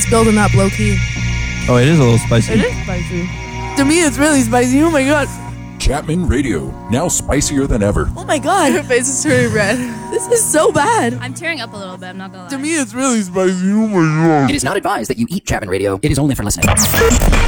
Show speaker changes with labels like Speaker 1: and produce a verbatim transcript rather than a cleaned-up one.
Speaker 1: building up low key.
Speaker 2: Oh, it is a little spicy.
Speaker 1: It is spicy. To me, it's really spicy. Oh my god.
Speaker 3: Chapman Radio, now spicier than ever.
Speaker 1: Oh my god.
Speaker 4: Her face is turning red.
Speaker 1: This is so bad.
Speaker 5: I'm tearing up a little bit, I'm not gonna lie.
Speaker 1: To me, it's really spicy. Oh my god.
Speaker 6: It is not advised that you eat Chapman Radio. It is only for listening.